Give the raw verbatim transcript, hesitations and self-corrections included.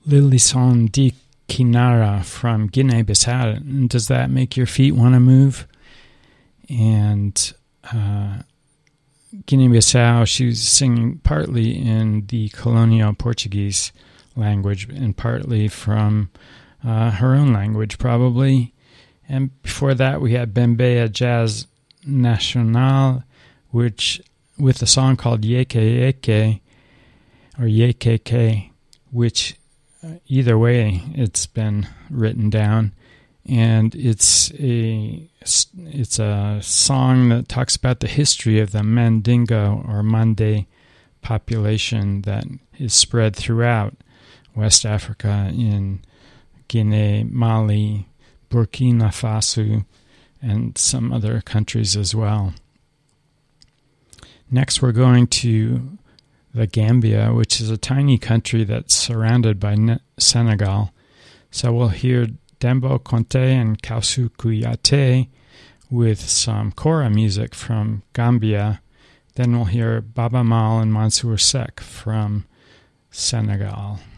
Lillison di Kinara from Guinea-Bissau. And does that make your feet want to move? And uh, Guinea-Bissau, she was singing partly in the colonial Portuguese language and partly from uh, her own language, probably. And before that, we had Bembeya Jazz National, which with a song called Yeke Yeke, or Yekeke, which uh, either way it's been written down, and it's a it's a song that talks about the history of the Mandingo or Mande population that is spread throughout West Africa in Guinea, Mali, Burkina Faso, and some other countries as well. Next, we're going to the Gambia, which is a tiny country that's surrounded by ne- Senegal. So we'll hear Dembo Conte and Kausu Kuyate with some kora music from Gambia. Then we'll hear Baba Mal and Mansour Seck from Senegal.